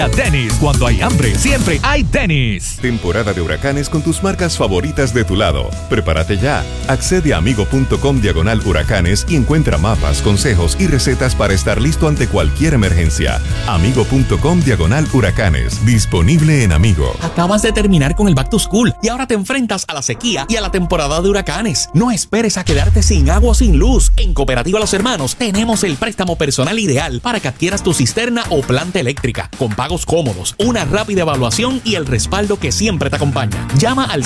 Dennis, cuando hay hambre, siempre hay Dennis. Temporada de huracanes con tus marcas favoritas de tu lado. Prepárate ya. Accede a amigo.com/huracanes y encuentra mapas, consejos y recetas para estar listo ante cualquier emergencia. Amigo.com/huracanes. Disponible en Amigo. Acabas de terminar con el Back to School y ahora te enfrentas a la sequía y a la temporada de huracanes. No esperes a quedarte sin agua o sin luz. En Cooperativa Los Hermanos tenemos el préstamo personal ideal para que adquieras tu cisterna o planta eléctrica, con pagos cómodos, una rápida evaluación y el respaldo que siempre te acompaña. Llama al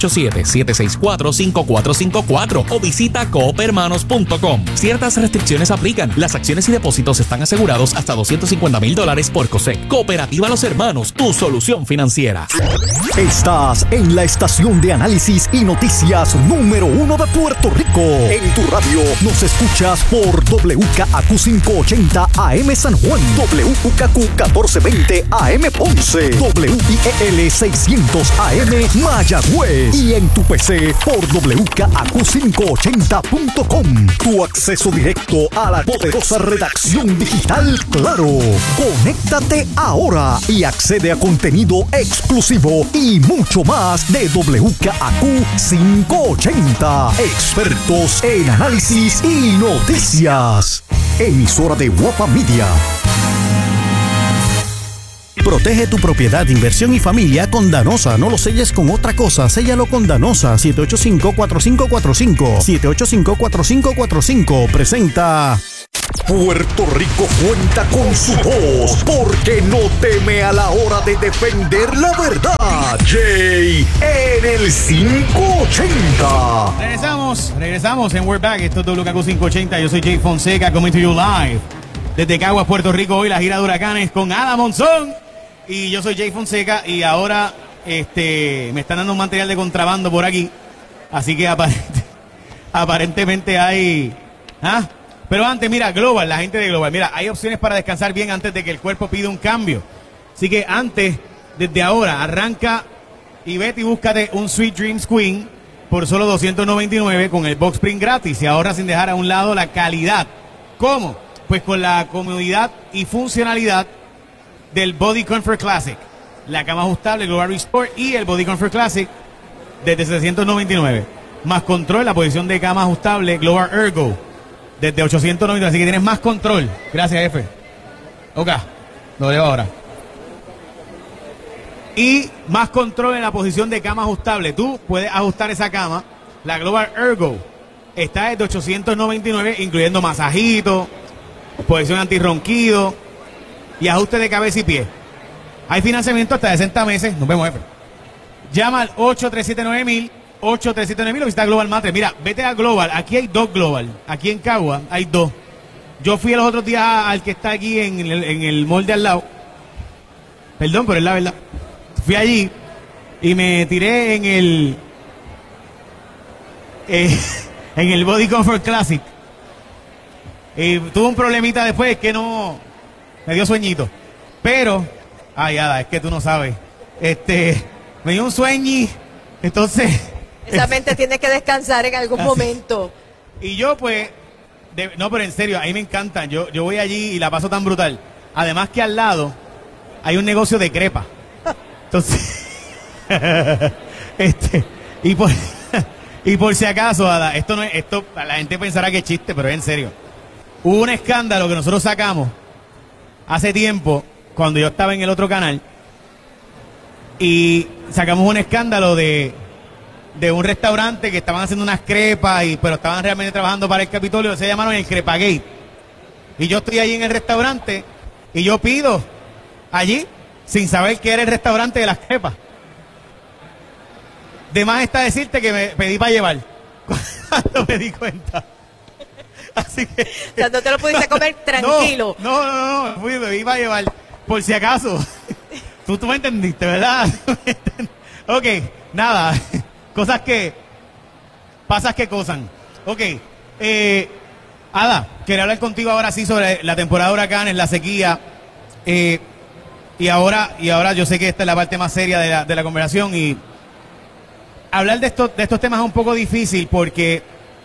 787-764-5454 o visita coopermanos.com. Ciertas restricciones aplican. Las acciones y depósitos están asegurados hasta $250,000 por COSEC. Cooperativa Los Hermanos, tu solución financiera. Estás en la estación de análisis y noticias número 1 de Puerto Rico. En tu radio nos escuchas por WKAQ 580 AM San Juan, WKAQ 1420 AM Ponce, WIEL 600 AM Mayagüez y en tu PC por WKAQ580.com. Tu acceso directo a la poderosa redacción digital Claro. Conéctate ahora y accede a contenido exclusivo y mucho más de WKAQ 580. Expertos en análisis y noticias. Emisora de Guapa Media. Protege tu propiedad, inversión y familia con Danosa. No lo selles con otra cosa, séllalo con Danosa. 785-4545. 785-4545. Presenta... Puerto Rico cuenta con su voz, porque no teme a la hora de defender la verdad. Jay en el 580. Regresamos en We're Back. Esto es WKAQ 580. Yo soy Jay Fonseca, coming to you live desde Caguas, Puerto Rico. Hoy la gira de huracanes con Ada Monzón. Y yo soy Jay Fonseca y ahora me están dando un material de contrabando por aquí. Así que aparentemente hay... Pero antes, mira, Global, la gente de Global, mira, hay opciones para descansar bien antes de que el cuerpo pida un cambio. Así que antes, desde ahora, arranca y vete y búscate un Sweet Dreams Queen por solo $299 con el box spring gratis y ahora sin dejar a un lado la calidad. ¿Cómo? Pues con la comodidad y funcionalidad del Body Comfort Classic, la cama ajustable Global Restore y el Body Comfort Classic desde $799. Más control, la posición de cama ajustable Global Ergo desde $899, así que tienes más control. Gracias, F. Ok, lo leo ahora. Y más control en la posición de cama ajustable. Tú puedes ajustar esa cama. La Global Ergo está desde $899, incluyendo masajito, posición antirronquido y ajuste de cabeza y pie. Hay financiamiento hasta 60 meses. Nos vemos, F. Llama al 8379000. 8379000 o visita Global Matres. Mira, vete a Global. Aquí hay dos Global. Aquí en Cagua hay dos. Yo fui los otros días al que está aquí en el mall de al lado. Perdón, pero es la verdad. Fui allí y me tiré en el Body Comfort Classic. Y tuve un problemita después que no... Me dio sueñito. Pero... Ay, Ada, es que tú no sabes. Me dio un sueño. Entonces... Esa mente tiene que descansar en algún momento. Y yo, pues, no, pero en serio, a mí me encanta. Yo voy allí y la paso tan brutal. Además que al lado hay un negocio de crepa. Entonces, y por si acaso, Ada, esto la gente pensará que es chiste, pero es en serio. Hubo un escándalo que nosotros sacamos hace tiempo, cuando yo estaba en el otro canal, y sacamos un escándalo de un restaurante que estaban haciendo unas crepas, pero estaban realmente trabajando para el Capitolio. Se llamaron el Crepagate. Y yo estoy allí en el restaurante y yo pido allí sin saber que era el restaurante de las crepas. De más está decirte que me pedí para llevar cuando me di cuenta. Así que... O sea, no te lo pudiste comer tranquilo. No, me pedí para llevar. Por si acaso. Tú me entendiste, ¿verdad? Ok, nada. Cosas que... Pasas que cosan. Ok. Ada, quería hablar contigo ahora sí sobre la temporada de huracanes, la sequía. Y ahora yo sé que esta es la parte más seria de la conversación. Y hablar de estos temas es un poco difícil porque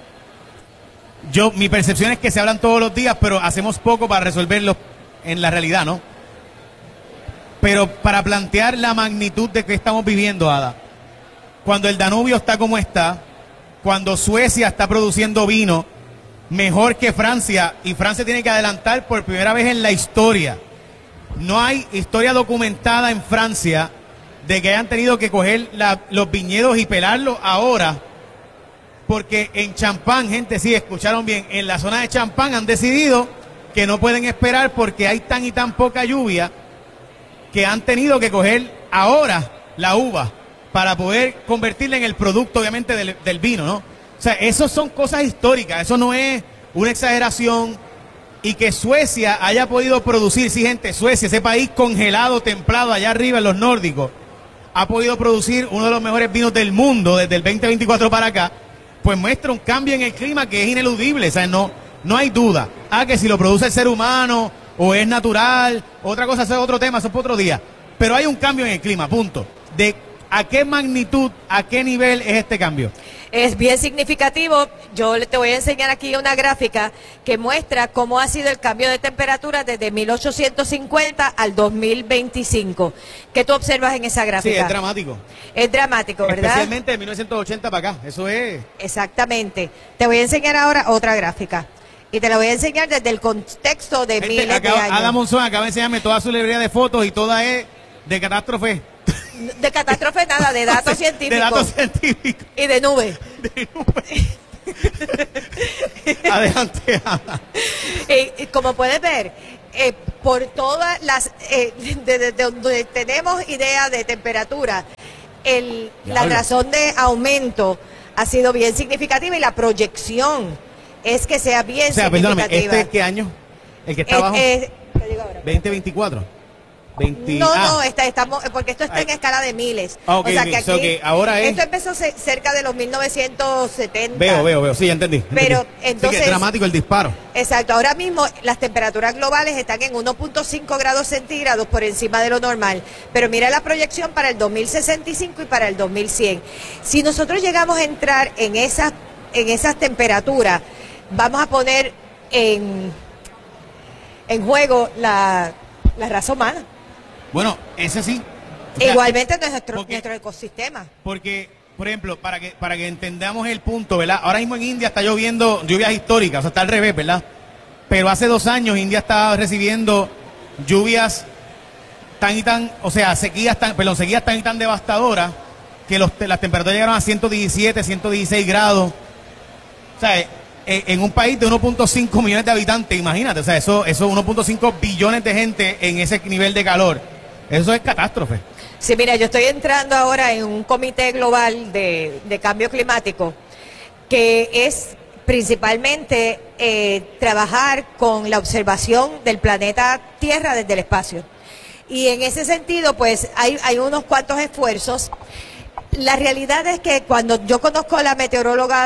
mi percepción es que se hablan todos los días, pero hacemos poco para resolverlos en la realidad, ¿no? Pero para plantear la magnitud de que estamos viviendo, Ada, cuando el Danubio está como está, cuando Suecia está produciendo vino mejor que Francia, y Francia tiene que adelantar por primera vez en la historia. No hay historia documentada en Francia de que hayan tenido que coger los viñedos y pelarlos ahora, porque en Champagne, gente, sí, escucharon bien, en la zona de Champagne han decidido que no pueden esperar porque hay tan y tan poca lluvia que han tenido que coger ahora la uva para poder convertirla en el producto, obviamente, del vino, ¿no? O sea, eso son cosas históricas, eso no es una exageración. Y que Suecia haya podido producir, sí, gente, Suecia, ese país congelado, templado, allá arriba en los nórdicos, ha podido producir uno de los mejores vinos del mundo desde el 2024 para acá, pues muestra un cambio en el clima que es ineludible, o sea, no hay duda. Que si lo produce el ser humano o es natural, otra cosa, eso es otro tema, eso es para otro día. Pero hay un cambio en el clima, punto. ¿De a qué magnitud, a qué nivel es este cambio? Es bien significativo. Yo te voy a enseñar aquí una gráfica que muestra cómo ha sido el cambio de temperatura desde 1850 al 2025. ¿Qué tú observas en esa gráfica? Sí, es dramático. Es dramático, ¿verdad? Especialmente de 1980 para acá, eso es... Exactamente. Te voy a enseñar ahora otra gráfica. Y te la voy a enseñar desde el contexto de miles de años. Ada Monzón acaba de enseñarme toda su librería de fotos y toda es de catástrofe. De catástrofe nada, de datos científicos. De datos científicos. Y de nubes. De nubes. Adelante, Ada. Y como puedes ver, por todas las... desde donde tenemos idea de temperatura, la razón de aumento ha sido bien significativa y la proyección es que sea bien significativa. Perdóname, ¿qué año? El que está abajo. Te digo ahora. 2024. No, estamos, porque esto está en escala de miles. O sea, que aquí, ahora esto empezó cerca de los 1970. Veo, sí, ya entendí. Pero entonces... Sí, que es dramático el disparo. Exacto, ahora mismo las temperaturas globales están en 1.5 grados centígrados por encima de lo normal. Pero mira la proyección para el 2065 y para el 2100. Si nosotros llegamos a entrar en esas temperaturas, vamos a poner en juego la raza humana. Bueno, ese sí. Igualmente nuestro ecosistema. Porque, por ejemplo, para que entendamos el punto, ¿verdad? Ahora mismo en India está lloviendo lluvias históricas, o sea, está al revés, ¿verdad? Pero hace 2 años India estaba recibiendo lluvias tan y tan, o sea, sequías tan y tan devastadoras que las temperaturas llegaron a 117, 116 grados. O sea, en un país de 1.5 millones de habitantes, imagínate, o sea, eso 1.5 billones de gente en ese nivel de calor. Eso es catástrofe. Sí, mira, yo estoy entrando ahora en un comité global de cambio climático que es principalmente trabajar con la observación del planeta Tierra desde el espacio. Y en ese sentido, pues, hay unos cuantos esfuerzos. La realidad es que cuando yo conozco a la meteoróloga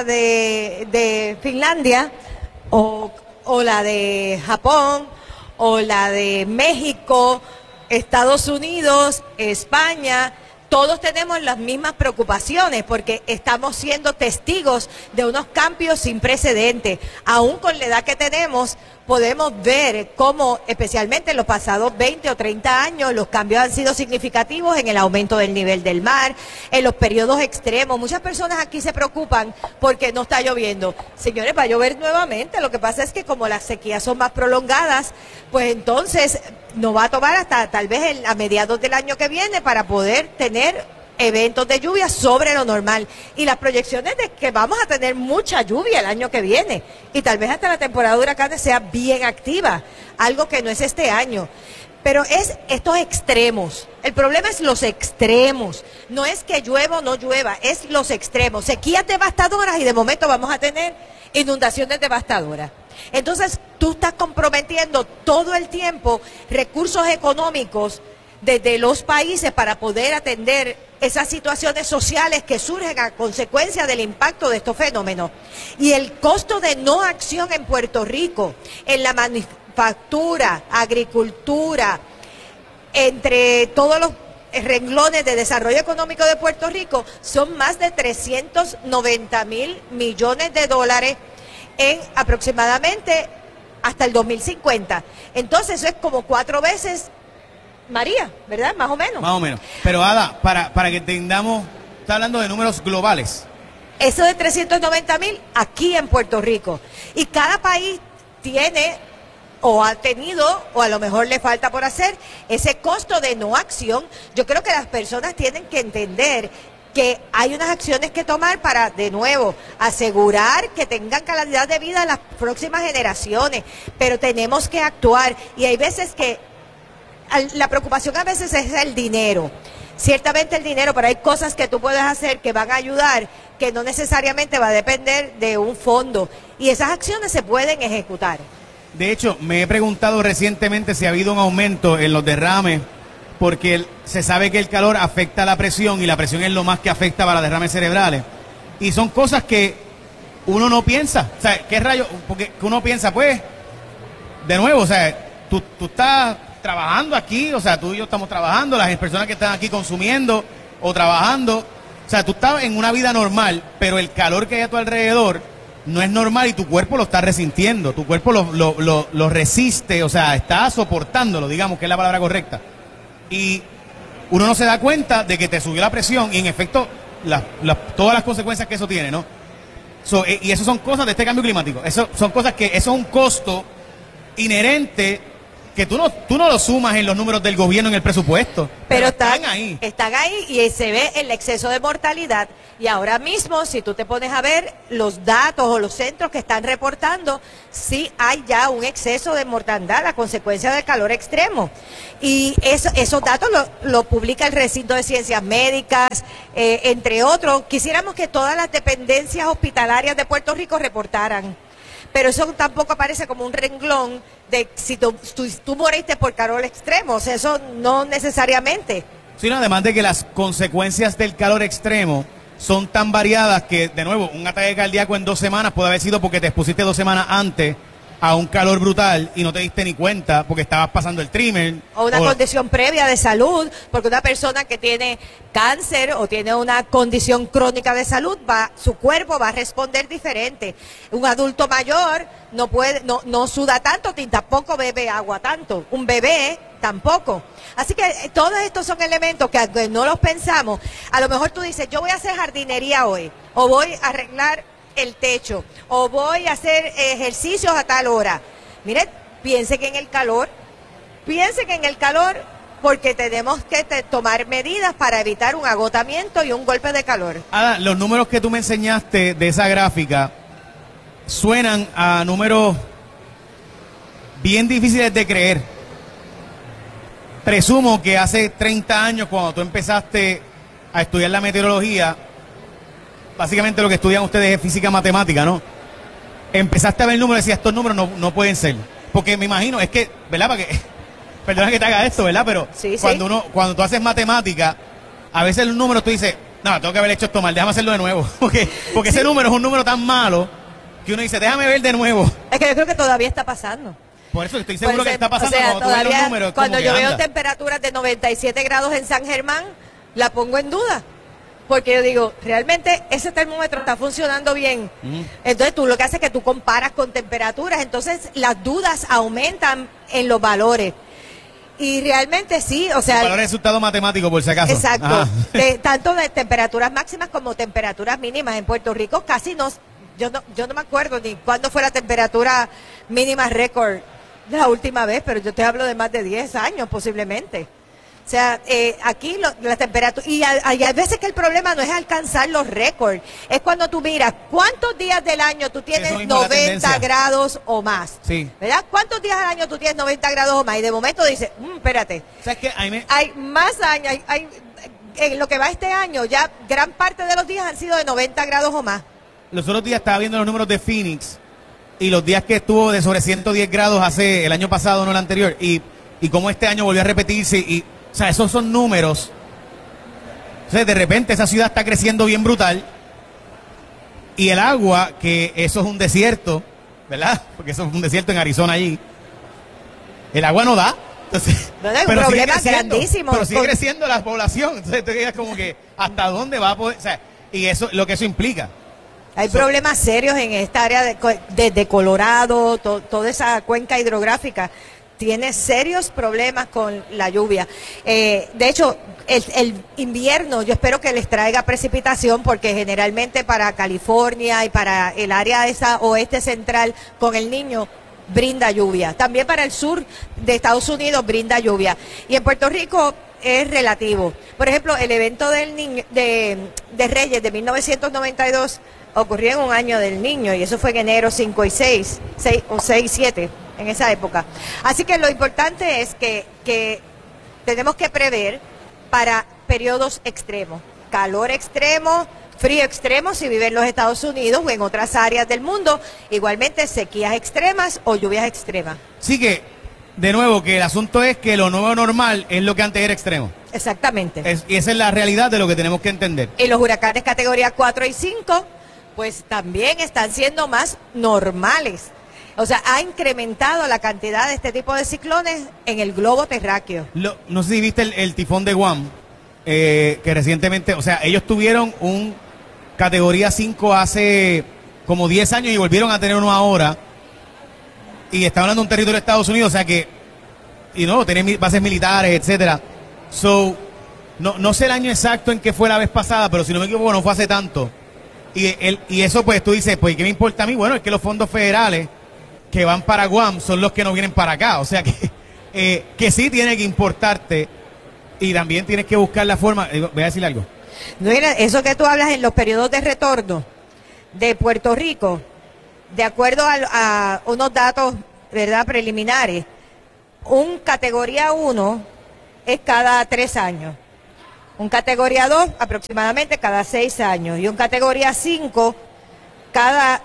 de Finlandia, o la de Japón, o la de México, Estados Unidos, España, todos tenemos las mismas preocupaciones porque estamos siendo testigos de unos cambios sin precedentes. Aún con la edad que tenemos, podemos ver cómo, especialmente en los pasados 20 o 30 años, los cambios han sido significativos en el aumento del nivel del mar, en los periodos extremos. Muchas personas aquí se preocupan porque no está lloviendo. Señores, va a llover nuevamente. Lo que pasa es que como las sequías son más prolongadas, pues entonces nos va a tomar hasta tal vez a mediados del año que viene para poder tener eventos de lluvia sobre lo normal. Y las proyecciones de que vamos a tener mucha lluvia el año que viene. Y tal vez hasta la temporada de huracanes sea bien activa, algo que no es este año. Pero es estos extremos. El problema es los extremos. No es que llueva o no llueva, es los extremos. Sequías devastadoras y de momento vamos a tener inundaciones devastadoras. Entonces tú estás comprometiendo todo el tiempo recursos económicos desde los países para poder atender esas situaciones sociales que surgen a consecuencia del impacto de estos fenómenos. Y el costo de no acción en Puerto Rico, en la manufactura, agricultura, entre todos los renglones de desarrollo económico de Puerto Rico, son más de 390,000 millones de dólares en aproximadamente hasta el 2050. Entonces eso es como 4 veces María, ¿verdad? Más o menos. Más o menos. Pero Ada, para que entendamos, está hablando de números globales. Eso de 390,000 aquí en Puerto Rico. Y cada país tiene o ha tenido, o a lo mejor le falta por hacer, ese costo de no acción. Yo creo que las personas tienen que entender que hay unas acciones que tomar para, de nuevo, asegurar que tengan calidad de vida en las próximas generaciones, pero tenemos que actuar, y hay veces que la preocupación a veces es el dinero, ciertamente el dinero, pero hay cosas que tú puedes hacer que van a ayudar, que no necesariamente va a depender de un fondo, y esas acciones se pueden ejecutar. De hecho, me he preguntado recientemente si ha habido un aumento en los derrames, porque se sabe que el calor afecta la presión, y la presión es lo más que afecta para derrames cerebrales. Y son cosas que uno no piensa. O sea, ¿qué rayos? Porque uno piensa, pues, de nuevo, o sea, tú estás trabajando aquí, o sea, tú y yo estamos trabajando, las personas que están aquí consumiendo o trabajando, o sea, tú estás en una vida normal, pero el calor que hay a tu alrededor no es normal y tu cuerpo lo está resintiendo, tu cuerpo lo resiste, o sea, está soportándolo, digamos que es la palabra correcta. Y uno no se da cuenta de que te subió la presión y en efecto todas las consecuencias que eso tiene, ¿no? Y eso son cosas de este cambio climático, eso son cosas que, eso es un costo inherente que tú no lo sumas en los números del gobierno en el presupuesto, pero están ahí. Están ahí y se ve el exceso de mortalidad. Y ahora mismo, si tú te pones a ver los datos o los centros que están reportando, sí hay ya un exceso de mortandad a consecuencia del calor extremo. Y esos datos lo publica el Recinto de Ciencias Médicas, entre otros. Quisiéramos que todas las dependencias hospitalarias de Puerto Rico reportaran. Pero eso tampoco aparece como un renglón de si tú moriste por calor extremo, o sea, eso no necesariamente. Sí, no, además de que las consecuencias del calor extremo son tan variadas que, de nuevo, un ataque cardíaco en 2 semanas puede haber sido porque te expusiste 2 semanas antes a un calor brutal y no te diste ni cuenta porque estabas pasando el trimmer. O una condición previa de salud, porque una persona que tiene cáncer o tiene una condición crónica de salud, su cuerpo va a responder diferente. Un adulto mayor no suda tanto, ni tampoco bebe agua tanto. Un bebé tampoco. Así que todos estos son elementos que aunque no los pensamos, a lo mejor tú dices, yo voy a hacer jardinería hoy, o voy a arreglar el techo, o voy a hacer ejercicios a tal hora. Mire, piense que en el calor, porque tenemos que tomar medidas para evitar un agotamiento y un golpe de calor. Ada, los números que tú me enseñaste de esa gráfica suenan a números bien difíciles de creer. Presumo que hace 30 años, cuando tú empezaste a estudiar la meteorología, básicamente lo que estudian ustedes es física matemática, ¿no? Empezaste a ver números y decías, estos números no pueden ser. Porque me imagino, es que, ¿verdad? Perdona que te haga esto, ¿verdad? Pero sí, cuando tú haces matemática, a veces los números tú dices, no, tengo que haber hecho esto mal, déjame hacerlo de nuevo. Porque ese número es un número tan malo que uno dice, déjame ver de nuevo. Es que yo creo que todavía está pasando. Por eso estoy seguro que está pasando, o sea, cuando tú ves los números. Cuando yo veo temperaturas de 97 grados en San Germán, la pongo en duda. Porque yo digo, realmente ese termómetro está funcionando bien. Entonces tú lo que haces es que tú comparas con temperaturas, entonces las dudas aumentan en los valores. Y realmente sí, o sea... El valor es resultado matemático, por si acaso. Exacto. Tanto de temperaturas máximas como temperaturas mínimas. En Puerto Rico casi no... Yo no me acuerdo ni cuándo fue la temperatura mínima récord de la última vez, pero yo te hablo de más de 10 años posiblemente. O sea, aquí la temperatura, y hay veces que el problema no es alcanzar los récords, es cuando tú miras cuántos días del año tú tienes 90 grados o más. Sí. ¿Verdad? ¿Cuántos días al año tú tienes 90 grados o más? Y de momento dices, espérate. ¿Sabes qué? Hay más años, en lo que va este año, ya gran parte de los días han sido de 90 grados o más. Los otros días estaba viendo los números de Phoenix y los días que estuvo de sobre 110 grados hace el año pasado, no el anterior, y cómo este año volvió a repetirse y... O sea, esos son números. O sea, de repente esa ciudad está creciendo bien brutal. Y el agua, que eso es un desierto, ¿verdad? Porque eso es un desierto en Arizona allí. El agua no da. Entonces, no hay un problema grandísimo. Pero sigue creciendo la población. Entonces tú digas como que hasta dónde va a poder... O sea, y eso, lo que eso implica. Hay problemas serios en esta área desde Colorado, toda esa cuenca hidrográfica. tiene serios problemas con la lluvia. De hecho, el invierno yo espero que les traiga precipitación, porque generalmente para California y para el área esa oeste central con El Niño brinda lluvia. También para el sur de Estados Unidos brinda lluvia. Y en Puerto Rico es relativo. Por ejemplo, el evento del niño, de Reyes de 1992 ocurrió en un año del niño, y eso fue en enero 5 y 6 o 6 y 7, en esa época. Así que lo importante es que tenemos que prever para periodos extremos, calor extremo, frío extremo si vive en los Estados Unidos o en otras áreas del mundo, igualmente sequías extremas o lluvias extremas. Así que, de nuevo, que el asunto es que lo nuevo normal es lo que antes era extremo. Exactamente. Y esa es la realidad de lo que tenemos que entender. Y los huracanes categoría 4 y 5, pues también están siendo más normales. O sea, ha incrementado la cantidad de este tipo de ciclones en el globo terráqueo. No sé si viste el tifón de Guam, que recientemente, o sea, ellos tuvieron un categoría 5 hace como 10 años y volvieron a tener uno ahora. Y está hablando de un territorio de Estados Unidos, o sea que, y no, tienen bases militares, etcétera. So, no sé el año exacto en que fue la vez pasada, pero si no me equivoco, no fue hace tanto. Y eso, pues, tú dices, pues, ¿qué me importa a mí? Bueno, es que los fondos federales que van para Guam son los que no vienen para acá. O sea que sí tiene que importarte, y también tienes que buscar la forma. Voy a decir algo. No, mira, eso que tú hablas en los periodos de retorno de Puerto Rico, de acuerdo a unos datos, ¿verdad?, preliminares, un categoría 1 es cada 3 años. Un categoría 2 aproximadamente cada 6 años y un categoría 5 cada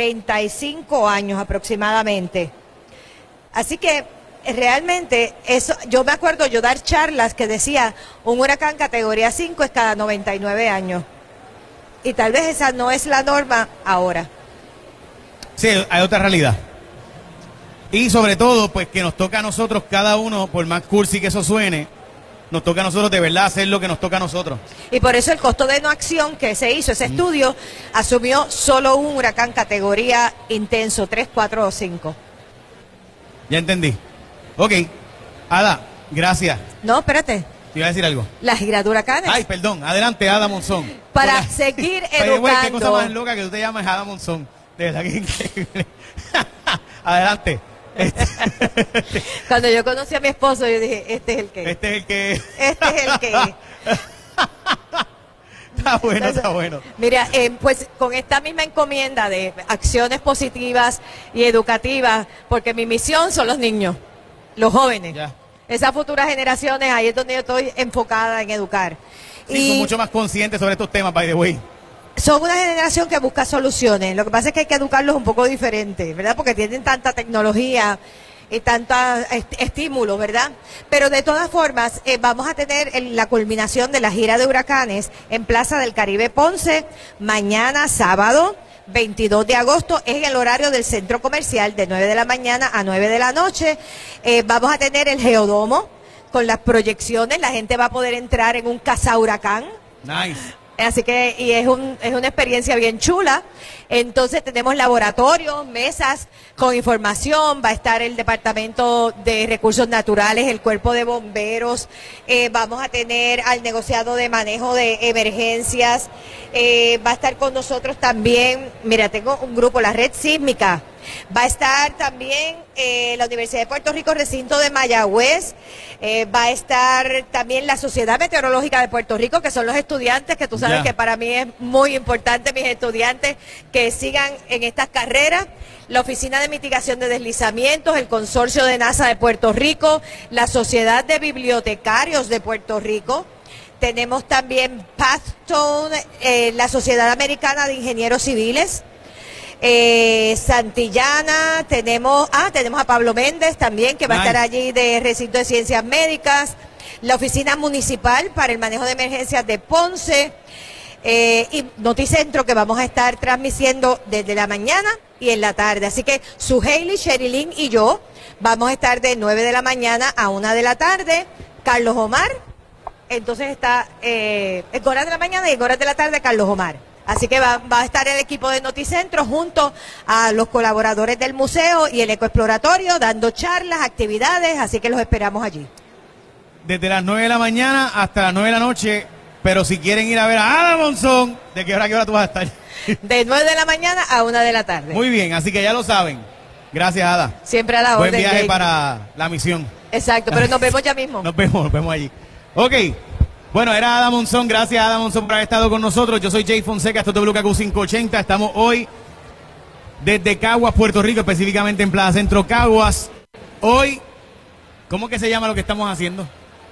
35 años aproximadamente. Así que realmente eso, yo me acuerdo yo dar charlas que decía un huracán categoría 5 es cada 99 años. Y tal vez esa no es la norma ahora. Sí, hay otra realidad. Y sobre todo, pues que nos toca a nosotros, cada uno, por más cursi que eso suene, nos toca a nosotros de verdad hacer lo que nos toca a nosotros. Y por eso el costo de no acción que se hizo, ese estudio, asumió solo un huracán categoría intenso, 3, 4 o 5. Ya entendí. Ok. Ada, gracias. No, espérate. Te iba a decir algo. La gira de huracanes. Ay, perdón. Adelante, Ada Monzón. Para seguir educando. Qué cosa más loca que tú te llamas Ada Monzón. De verdad que increíble. Adelante. Cuando yo conocí a mi esposo, yo dije, este es el que. Este es el que. Este es el que. Está bueno, entonces, está bueno. Mira, pues con esta misma encomienda de acciones positivas y educativas, porque mi misión son los niños, los jóvenes. Ya. Esas futuras generaciones, ahí es donde yo estoy enfocada en educar. Sí, y son mucho más conscientes sobre estos temas, by the way. Son una generación que busca soluciones. Lo que pasa es que hay que educarlos un poco diferente, ¿verdad? Porque tienen tanta tecnología y tantos estímulos, ¿verdad? Pero de todas formas, vamos a tener la culminación de la gira de huracanes en Plaza del Caribe Ponce, mañana sábado, 22 de agosto, es el horario del centro comercial de 9 de la mañana a 9 de la noche. Vamos a tener el geodomo con las proyecciones, la gente va a poder entrar en un cazahuracán. Nice. Así que, y es una experiencia bien chula. Entonces tenemos laboratorios, mesas con información, va a estar el Departamento de Recursos Naturales, el Cuerpo de Bomberos, vamos a tener al negociado de manejo de emergencias, va a estar con nosotros también, mira, tengo un grupo, la Red Sísmica, va a estar también la Universidad de Puerto Rico, recinto de Mayagüez, va a estar también la Sociedad Meteorológica de Puerto Rico, que son los estudiantes, que tú sabes que para mí es muy importante, mis estudiantes, que sigan en estas carreras, la Oficina de Mitigación de Deslizamientos, el Consorcio de NASA de Puerto Rico, la Sociedad de Bibliotecarios de Puerto Rico, tenemos también Pathstone, la Sociedad Americana de Ingenieros Civiles, Santillana, tenemos a Pablo Méndez también, que va a estar allí de Recinto de Ciencias Médicas, la Oficina Municipal para el Manejo de Emergencias de Ponce, y Noticentro, que vamos a estar transmitiendo desde la mañana y en la tarde. Así que su Hailey, Sherilyn y yo vamos a estar de 9 de la mañana a 1 de la tarde. Carlos Omar, entonces está en horas de la mañana y en horas de la tarde Carlos Omar. Así que va a estar el equipo de Noticentro junto a los colaboradores del museo y el ecoexploratorio dando charlas, actividades, así que los esperamos allí. Desde las 9 de la mañana hasta las 9 de la noche, pero si quieren ir a ver a Ada Monzón, ¿de qué hora a qué hora tú vas a estar? De 9 de la mañana a 1 de la tarde. Muy bien, así que ya lo saben. Gracias, Ada. Siempre a la Buen orden. viaje Jake. para la misión. Exacto, pero nos vemos ya mismo. Nos vemos allí. Ok, bueno, era Ada Monzón. Gracias, Ada Monzón, por haber estado con nosotros. Yo soy Jay Fonseca, esto es WKQ 580. Estamos hoy desde Caguas, Puerto Rico, específicamente en Plaza Centro Caguas. Hoy, ¿cómo que se llama lo que estamos haciendo?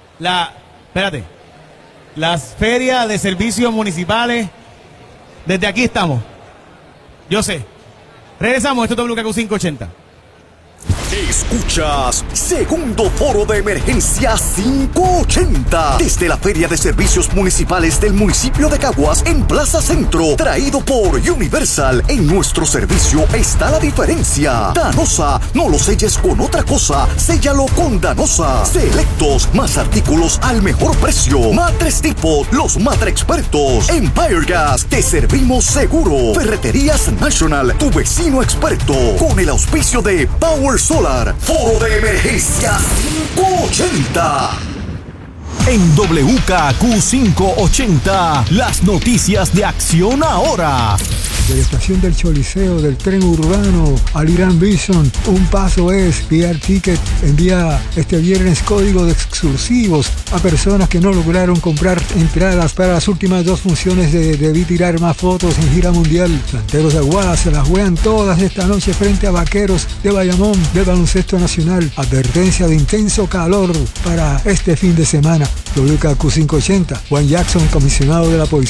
Las ferias de servicios municipales. Desde aquí estamos. Yo sé. Regresamos, esto es WKQ 580. Escuchas Segundo Foro de Emergencia 580 desde la Feria de Servicios Municipales del municipio de Caguas en Plaza Centro, traído por Universal. En nuestro servicio está la diferencia. Danosa, no lo selles con otra cosa, séllalo con Danosa. Selectos, más artículos al mejor precio. Matres Tipo, los Matre expertos. Empire Gas, te servimos seguro. Ferreterías National, tu vecino experto. Con el auspicio de Power Solar. Foro de Emergencia 580. En WKQ 580, las noticias de Acción Ahora. De la estación del Choliseo, del tren urbano al Irán Bison, un paso es PR Ticket. Envía este viernes código de exclusivos a personas que no lograron comprar entradas para las últimas 2 funciones de Debí Tirar Más Fotos en gira mundial. Santeros de Aguada se las juegan todas esta noche frente a Vaqueros de Bayamón del baloncesto nacional. Advertencia de intenso calor para este fin de semana. WKQ 580. Juan Jackson, comisionado de la policía.